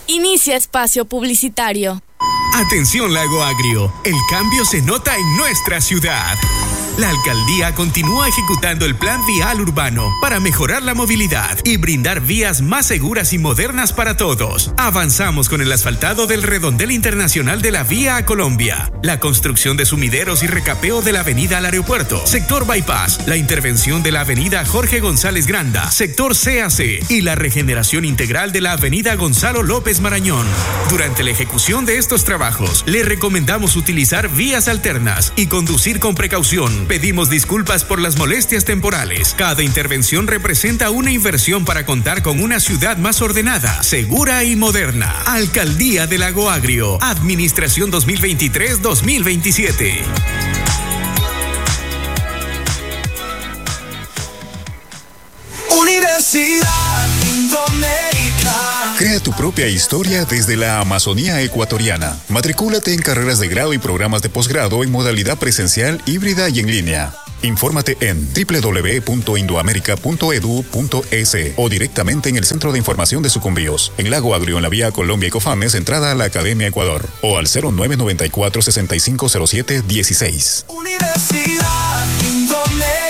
Inicia espacio publicitario. Atención Lago Agrio, el cambio se nota en nuestra ciudad. La alcaldía continúa ejecutando el plan vial urbano para mejorar la movilidad y brindar vías más seguras y modernas para todos. Avanzamos con el asfaltado del redondel internacional de la vía a Colombia, la construcción de sumideros y recapeo de la avenida al aeropuerto, sector Bypass, la intervención de la avenida Jorge González Granda, sector CAC y la regeneración integral de la avenida Gonzalo López Marañón. Durante la ejecución de estos trabajos, le recomendamos utilizar vías alternas y conducir con precaución. Pedimos disculpas por las molestias temporales. Cada intervención representa una inversión para contar con una ciudad más ordenada, segura y moderna. Alcaldía de Lago Agrio. Administración 2023-2027. Universidad Indoamérica. Crea tu propia historia desde la Amazonía ecuatoriana. Matricúlate en carreras de grado y programas de posgrado en modalidad presencial, híbrida y en línea. Infórmate en www.indoamerica.edu.es o directamente en el Centro de Información de Sucumbíos, en Lago Agrio, en la vía Colombia y Cofames, entrada a la Academia Ecuador, o al 0994-6507-16. Universidad Indoamérica.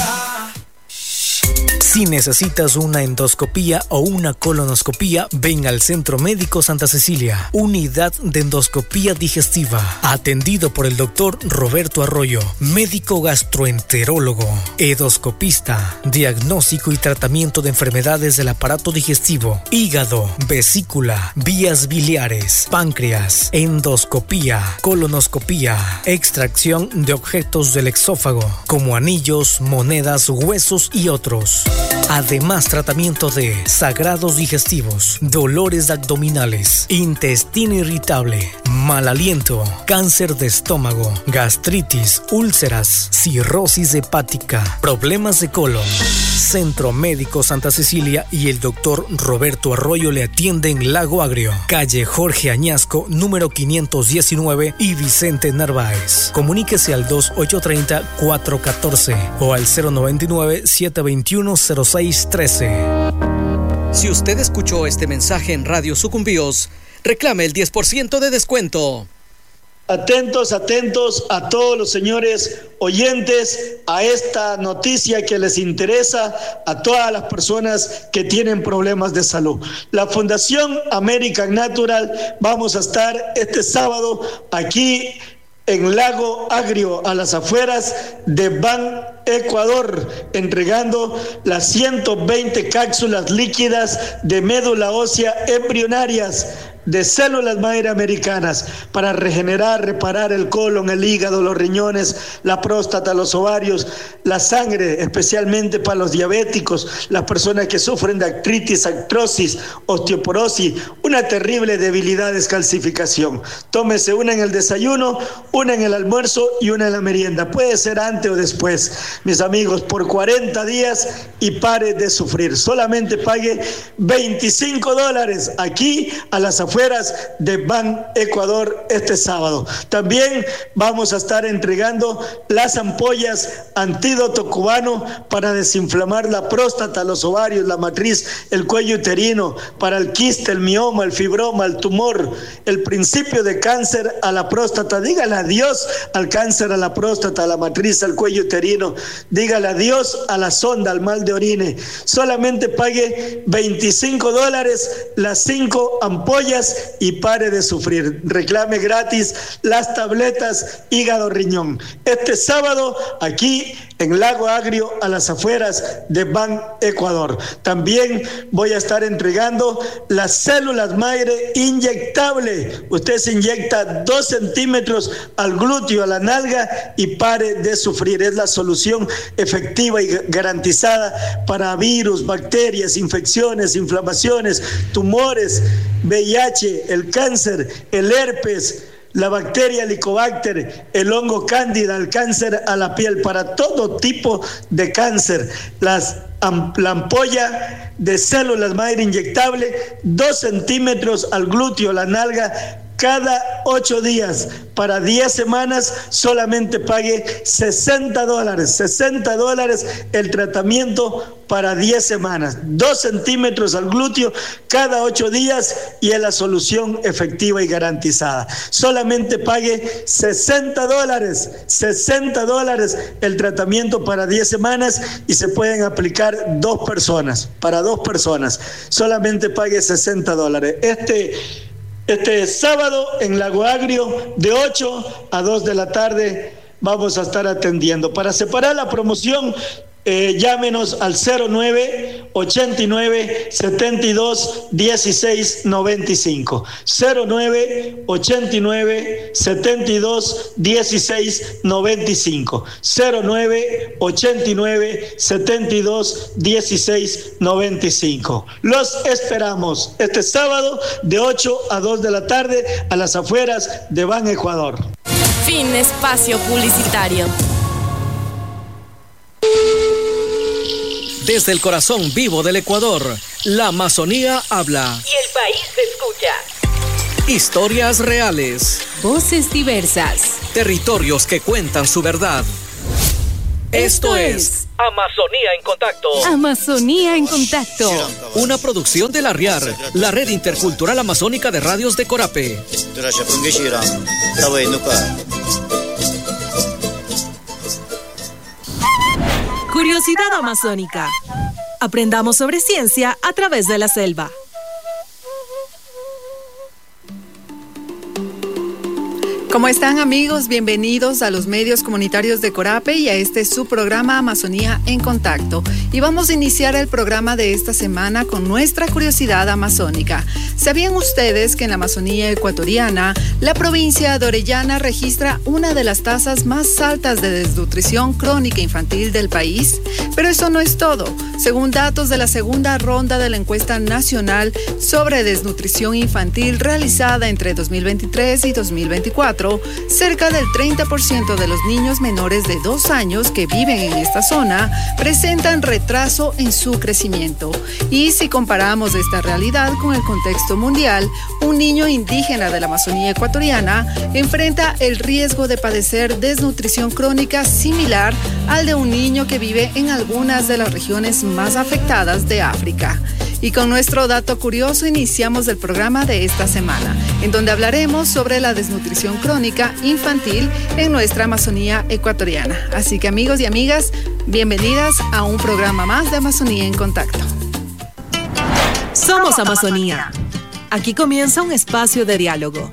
Si necesitas una endoscopía o una colonoscopía, ven al Centro Médico Santa Cecilia, unidad de endoscopía digestiva, atendido por el doctor Roberto Arroyo, médico gastroenterólogo, endoscopista, diagnóstico y tratamiento de enfermedades del aparato digestivo, hígado, vesícula, vías biliares, páncreas, endoscopía, colonoscopía, extracción de objetos del exófago, como anillos, monedas, huesos y otros. Además, tratamiento de sagrados digestivos, dolores abdominales, intestino irritable, mal aliento, cáncer de estómago, gastritis, úlceras, cirrosis hepática, problemas de colon. Centro Médico Santa Cecilia y el doctor Roberto Arroyo le atienden Lago Agrio, calle Jorge Añasco, número 519 y Vicente Narváez. Comuníquese al 2830-414 o al 099-721-0613. Si usted escuchó este mensaje en Radio Sucumbíos, reclame el 10% de descuento. Atentos a todos los señores oyentes a esta noticia que les interesa a todas las personas que tienen problemas de salud. La Fundación American Natural vamos a estar este sábado aquí en Lago Agrio, a las afueras de Ban Ecuador, entregando las 120 cápsulas líquidas de médula ósea embrionarias de células madre americanas para regenerar, reparar el colon, el hígado, los riñones, la próstata, los ovarios, la sangre, especialmente para los diabéticos, las personas que sufren de artritis, artrosis, osteoporosis, una terrible debilidad, descalcificación. Tómese una en el desayuno, una en el almuerzo y una en la merienda. Puede ser antes o después, mis amigos, por 40 días y pare de sufrir. Solamente pague $25 aquí a las afueras de Ban Ecuador este sábado. También vamos a estar entregando las ampollas antídoto cubano para desinflamar la próstata, los ovarios, la matriz, el cuello uterino, para el quiste, el mioma, el fibroma, el tumor, el principio de cáncer a la próstata. Dígale adiós al cáncer a la próstata, a la matriz, al cuello uterino. Dígale adiós a la sonda, al mal de orine. Solamente pague $25 las 5 ampollas y pare de sufrir. Reclame gratis las tabletas hígado riñón. Este sábado aquí en Lago Agrio, a las afueras de Ban Ecuador. También voy a estar entregando las células madre inyectable. Usted se inyecta 2 centímetros al glúteo, a la nalga y pare de sufrir. Es la solución efectiva y garantizada para virus, bacterias, infecciones, inflamaciones, tumores, VIH, el cáncer, el herpes, la bacteria Helicobacter, el hongo cándida, el cáncer a la piel, para todo tipo de cáncer. La ampolla de células madre inyectable, 2 centímetros al glúteo, la nalga, cada 8 días para 10 semanas, solamente pague $60. $60 el tratamiento para 10 semanas. 2 centímetros al glúteo cada 8 días y es la solución efectiva y garantizada. Solamente pague $60. $60 el tratamiento para 10 semanas y se pueden aplicar 2 personas. Para 2 personas. Solamente pague $60. Este sábado en Lago Agrio de 8 a 2 de la tarde vamos a estar atendiendo. Para separar la promoción, llámenos al 09-89-72-16-95. 09-89-72-16-95. 09-89-72-16-95. Los esperamos este sábado de 8 a 2 de la tarde a las afueras de Ban Ecuador. Fin espacio publicitario. Desde el corazón vivo del Ecuador, la Amazonía habla. Y el país se escucha. Historias reales. Voces diversas. Territorios que cuentan su verdad. Esto es Amazonía en Contacto. Amazonía en Contacto. Una producción de la RIAR, la Red Intercultural Amazónica de Radios de Corape. Curiosidad amazónica. Aprendamos sobre ciencia a través de la selva. ¿Cómo están, amigos? Bienvenidos a los medios comunitarios de Corape y a este su programa Amazonía en Contacto. Y vamos a iniciar el programa de esta semana con nuestra curiosidad amazónica. ¿Sabían ustedes que en la Amazonía ecuatoriana, la provincia de Orellana registra una de las tasas más altas de desnutrición crónica infantil del país? Pero eso no es todo. Según datos de la segunda ronda de la encuesta nacional sobre desnutrición infantil realizada entre 2023 y 2024, cerca del 30% de los niños menores de 2 años que viven en esta zona presentan retraso en su crecimiento. Y si comparamos esta realidad con el contexto mundial, un niño indígena de la Amazonía ecuatoriana enfrenta el riesgo de padecer desnutrición crónica similar al de un niño que vive en algunas de las regiones más afectadas de África. Y con nuestro dato curioso iniciamos el programa de esta semana, en donde hablaremos sobre la desnutrición crónica infantil en nuestra Amazonía ecuatoriana. Así que, amigos y amigas, bienvenidas a un programa más de Amazonía en Contacto. Somos Amazonía. Aquí comienza un espacio de diálogo.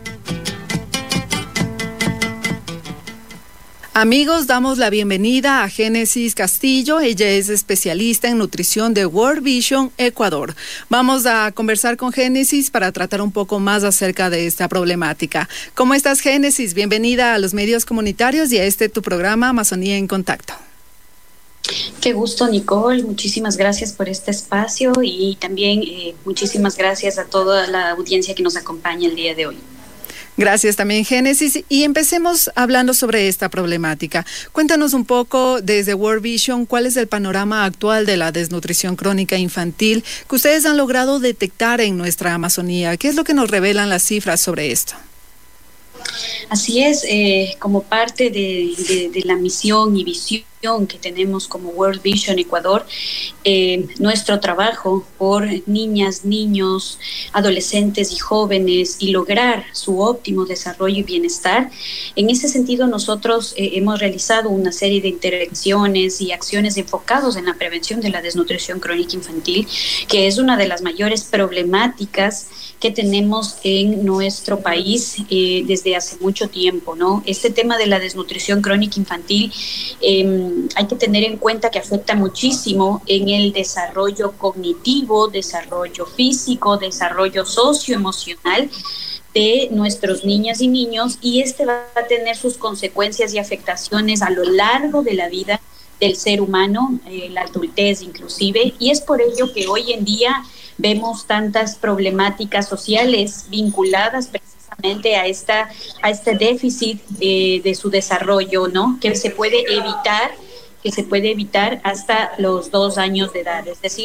Amigos, damos la bienvenida a Génesis Castillo. Ella es especialista en nutrición de World Vision Ecuador. Vamos a conversar con Génesis para tratar un poco más acerca de esta problemática. ¿Cómo estás, Génesis? Bienvenida a los medios comunitarios y a tu programa Amazonía en Contacto. Qué gusto, Nicole. Muchísimas gracias por este espacio y también muchísimas gracias a toda la audiencia que nos acompaña el día de hoy. Gracias también, Génesis. Y empecemos hablando sobre esta problemática. Cuéntanos un poco desde World Vision, ¿cuál es el panorama actual de la desnutrición crónica infantil que ustedes han logrado detectar en nuestra Amazonía? ¿Qué es lo que nos revelan las cifras sobre esto? Así es, como parte de la misión y visión que tenemos como World Vision Ecuador, nuestro trabajo por niñas, niños, adolescentes y jóvenes y lograr su óptimo desarrollo y bienestar. En ese sentido, nosotros hemos realizado una serie de intervenciones y acciones enfocados en la prevención de la desnutrición crónica infantil, que es una de las mayores problemáticas que tenemos en nuestro país desde hace mucho tiempo, ¿no? Este tema de la desnutrición crónica infantil hay que tener en cuenta que afecta muchísimo en el desarrollo cognitivo, desarrollo físico, desarrollo socioemocional de nuestros niñas y niños, y este va a tener sus consecuencias y afectaciones a lo largo de la vida del ser humano, la adultez inclusive, y es por ello que hoy en día vemos tantas problemáticas sociales vinculadas precisamente a este déficit de su desarrollo, ¿no? Que se puede evitar hasta los 2 años de edad. Es decir,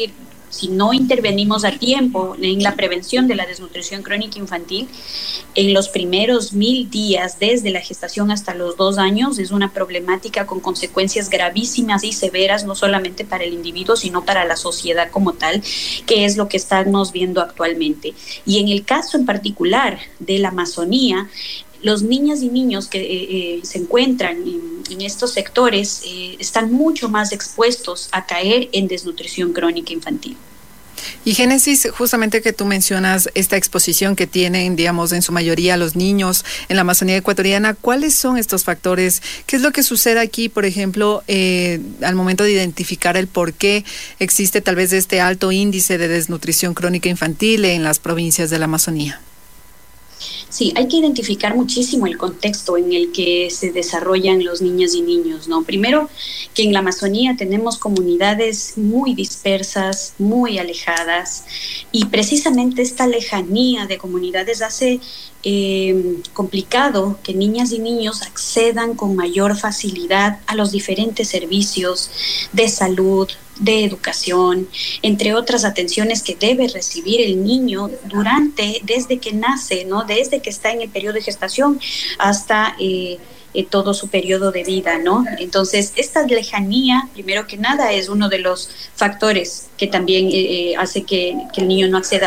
Si no intervenimos a tiempo en la prevención de la desnutrición crónica infantil, en los primeros 1000 días, desde la gestación hasta los 2 años, es una problemática con consecuencias gravísimas y severas, no solamente para el individuo, sino para la sociedad como tal, que es lo que estamos viendo actualmente. Y en el caso en particular de la Amazonía, los niñas y niños que se encuentran en estos sectores están mucho más expuestos a caer en desnutrición crónica infantil. Y Génesis, justamente que tú mencionas esta exposición que tienen, digamos, en su mayoría los niños en la Amazonía ecuatoriana, ¿cuáles son estos factores? ¿Qué es lo que sucede aquí, por ejemplo, al momento de identificar el por qué existe tal vez este alto índice de desnutrición crónica infantil en las provincias de la Amazonía? Sí, hay que identificar muchísimo el contexto en el que se desarrollan los niñas y niños, ¿no? Primero, que en la Amazonía tenemos comunidades muy dispersas, muy alejadas, y precisamente esta lejanía de comunidades hace complicado que niñas y niños accedan con mayor facilidad a los diferentes servicios de salud, de educación, entre otras atenciones que debe recibir el niño desde que nace, ¿no? Desde que está en el periodo de gestación hasta todo su periodo de vida, ¿no? Entonces, esta lejanía, primero que nada, es uno de los factores que también hace que el niño no acceda